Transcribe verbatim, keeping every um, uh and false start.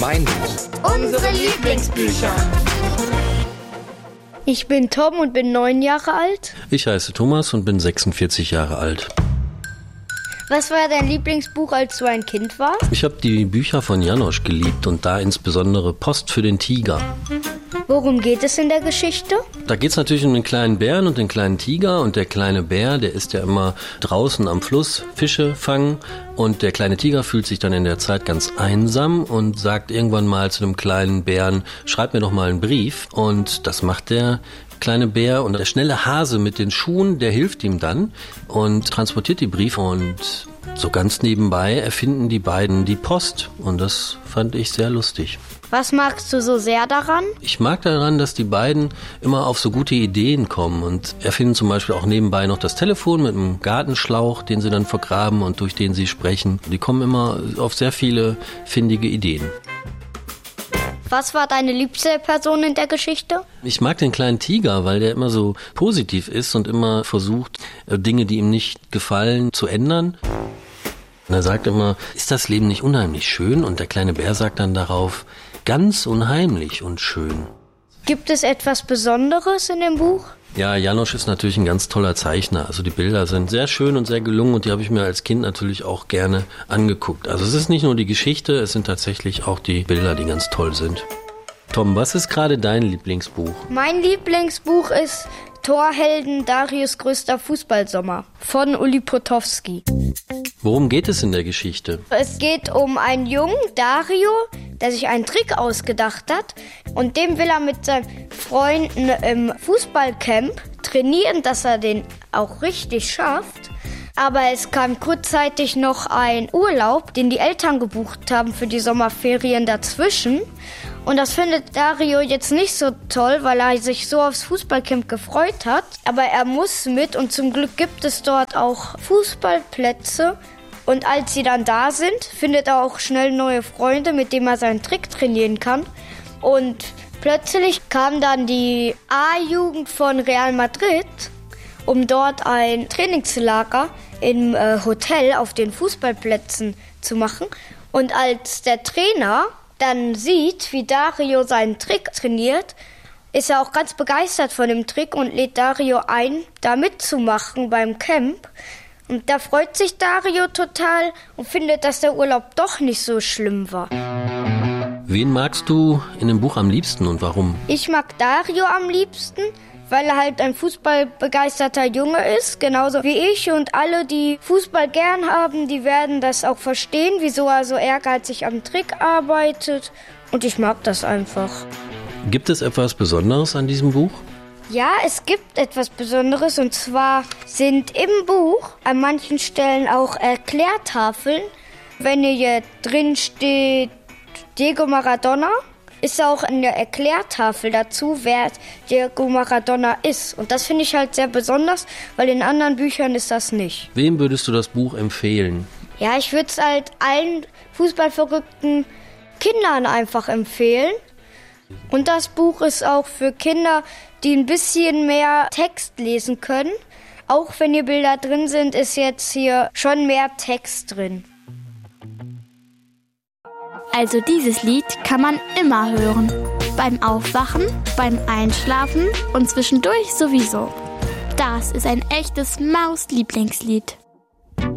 Mein Buch. Unsere Lieblingsbücher. Ich bin Tom und bin neun Jahre alt. Ich heiße Thomas und bin sechsundvierzig Jahre alt. Was war dein Lieblingsbuch, als du ein Kind warst? Ich habe die Bücher von Janosch geliebt und da insbesondere Post für den Tiger. Worum geht es in der Geschichte? Da geht es natürlich um den kleinen Bären und den kleinen Tiger. Und der kleine Bär, der ist ja immer draußen am Fluss Fische fangen. Und der kleine Tiger fühlt sich dann in der Zeit ganz einsam und sagt irgendwann mal zu dem kleinen Bären, schreib mir doch mal einen Brief. Und das macht der kleine Bär. Und der schnelle Hase mit den Schuhen, der hilft ihm dann und transportiert die Briefe. Und so ganz nebenbei erfinden die beiden die Post. Und das fand ich sehr lustig. Was magst du so sehr daran? Ich mag daran, dass die beiden immer auf so gute Ideen kommen und erfinden zum Beispiel auch nebenbei noch das Telefon mit einem Gartenschlauch, den sie dann vergraben und durch den sie sprechen. Die kommen immer auf sehr viele findige Ideen. Was war deine liebste Person in der Geschichte? Ich mag den kleinen Tiger, weil der immer so positiv ist und immer versucht, Dinge, die ihm nicht gefallen, zu ändern. Und er sagt immer, ist das Leben nicht unheimlich schön? Und der kleine Bär sagt dann darauf, ganz unheimlich und schön. Gibt es etwas Besonderes in dem Buch? Ja, Janosch ist natürlich ein ganz toller Zeichner. Also die Bilder sind sehr schön und sehr gelungen und die habe ich mir als Kind natürlich auch gerne angeguckt. Also es ist nicht nur die Geschichte, es sind tatsächlich auch die Bilder, die ganz toll sind. Tom, was ist gerade dein Lieblingsbuch? Mein Lieblingsbuch ist Torhelden Darius größter Fußballsommer von Uli Potowski. Worum geht es in der Geschichte? Es geht um einen Jungen, Dario, der sich einen Trick ausgedacht hat und dem will er mit seinen Freunden im Fußballcamp trainieren, dass er den auch richtig schafft. Aber es kam kurzzeitig noch ein Urlaub, den die Eltern gebucht haben für die Sommerferien dazwischen. Und das findet Dario jetzt nicht so toll, weil er sich so aufs Fußballcamp gefreut hat. Aber er muss mit und zum Glück gibt es dort auch Fußballplätze. Und als sie dann da sind, findet er auch schnell neue Freunde, mit denen er seinen Trick trainieren kann. Und plötzlich kam dann die A-Jugend von Real Madrid, um dort ein Trainingslager im äh, Hotel auf den Fußballplätzen zu machen. Und als der Trainer dann sieht, wie Dario seinen Trick trainiert, ist er auch ganz begeistert von dem Trick und lädt Dario ein, da mitzumachen beim Camp. Und da freut sich Dario total und findet, dass der Urlaub doch nicht so schlimm war. Wen magst du in dem Buch am liebsten und warum? Ich mag Dario am liebsten, weil er halt ein fußballbegeisterter Junge ist, genauso wie ich. Und alle, die Fußball gern haben, die werden das auch verstehen, wieso er so ehrgeizig am Trick arbeitet. Und ich mag das einfach. Gibt es etwas Besonderes an diesem Buch? Ja, es gibt etwas Besonderes. Und zwar sind im Buch an manchen Stellen auch Erklärtafeln. Wenn hier drin steht Diego Maradona, ist auch eine Erklärtafel dazu, wer Diego Maradona ist. Und das finde ich halt sehr besonders, weil in anderen Büchern ist das nicht. Wem würdest du das Buch empfehlen? Ja, ich würde es halt allen fußballverrückten Kindern einfach empfehlen. Und das Buch ist auch für Kinder, die ein bisschen mehr Text lesen können. Auch wenn hier Bilder drin sind, ist jetzt hier schon mehr Text drin. Also dieses Lied kann man immer hören. Beim Aufwachen, beim Einschlafen und zwischendurch sowieso. Das ist ein echtes Maus-Lieblingslied.